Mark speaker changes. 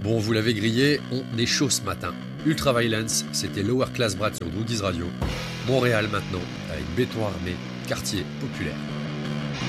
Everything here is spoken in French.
Speaker 1: Bon, vous l'avez grillé, on est chaud ce matin. Ultraviolence, c'était Lower Class Brat sur Doogies Radio. Montréal maintenant, avec Béton Armé, quartier populaire.